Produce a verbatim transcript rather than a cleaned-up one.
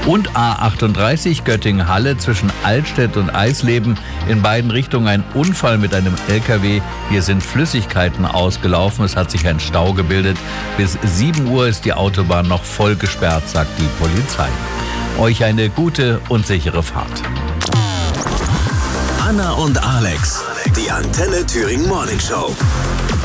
Und A achtunddreißig Göttingen-Halle zwischen Altstedt und Eisleben. In beiden Richtungen ein Unfall mit einem L K W. Hier sind Flüssigkeiten ausgelaufen. Es hat sich ein Stau gebildet. Bis sieben Uhr ist die Autobahn noch voll gesperrt, sagt die Polizei. Euch eine gute und sichere Fahrt. Anna und Alex, die Antenne Thüringen Morning Show.